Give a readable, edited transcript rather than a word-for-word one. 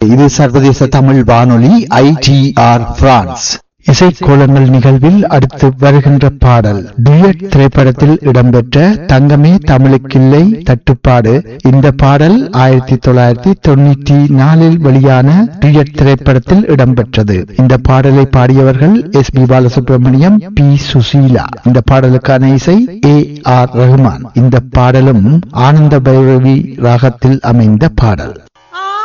இது சர்வதேச தமிழ் வானொலி ITR பிரான்ஸ். இசைக்கோலங்கள் நிகழ்வில் அடுத்து வருகின்ற பாடல் டுயட் திரைப்படத்தில் இடம்பெற்ற தங்கமே தமிழுக்கில்லை தட்டுப்பாடு. இந்த பாடல் 1994 வெளியான டுயட் திரைப்படத்தில் இடம்பெற்றது. இந்த பாடலை பாடியவர்கள் SP பாலசுப்ரமணியம், P சுசீலா. இந்த பாடலுக்கான இசை AR ரஹ்மான். இந்த பாடலும் ஆனந்த பைரவி ராகத்தில் அமைந்த பாடல்.